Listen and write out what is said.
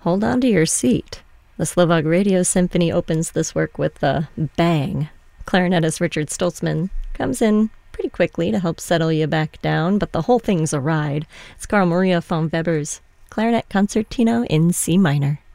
hold on to your seat. The Slovak Radio Symphony opens this work with a bang. Clarinetist Richard Stoltzman comes in pretty quickly to help settle you back down, but the whole thing's a ride. It's Carl Maria von Weber's Clarinet Concertino in C minor.